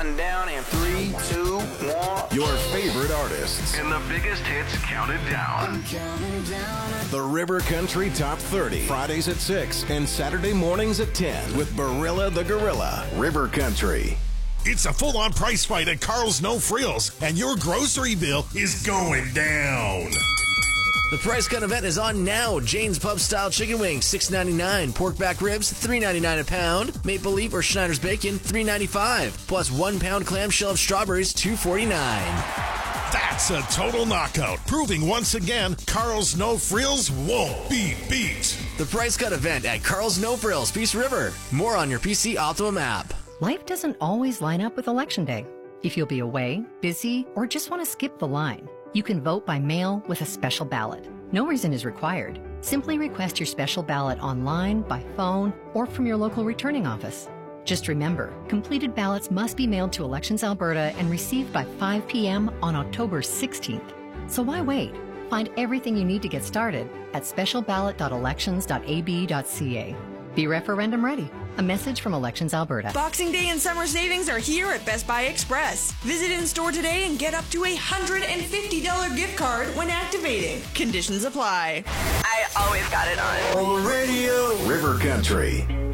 counting down in 3, 2, 1. Your favorite artists. And the biggest hits counted down. The River Country Top 30. Fridays at 6 and Saturday mornings at 10 with Barilla the Gorilla. River Country. It's a full-on price fight at Carl's No Frills, and your grocery bill is going down. The price cut event is on now. Jane's Pub Style Chicken Wings, $6.99. Pork back ribs, $3.99 a pound. Maple Leaf or Schneider's Bacon, $3.95. Plus 1 pound clamshell of strawberries, $2.49. That's a total knockout, proving once again Carl's No Frills won't be beat. The price cut event at Carl's No Frills, Peace River. More on your PC Optimum app. Life doesn't always line up with Election Day. If you'll be away, busy, or just want to skip the line, you can vote by mail with a special ballot. No reason is required. Simply request your special ballot online, by phone, or from your local returning office. Just remember, completed ballots must be mailed to Elections Alberta and received by 5 p.m. on October 16th. So why wait? Find everything you need to get started at specialballot.elections.ab.ca. Be referendum ready. A message from Elections Alberta. Boxing Day and summer savings are here at Best Buy Express. Visit in-store today and get up to a $150 gift card when activating. Conditions apply. I always got it on. On the radio, River Country.